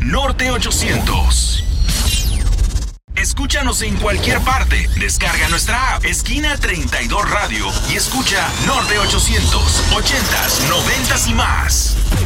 Norte 800. Escúchanos en cualquier parte. Descarga nuestra app Esquina 32 Radio y escucha Norte 800, 80s, 90s y más.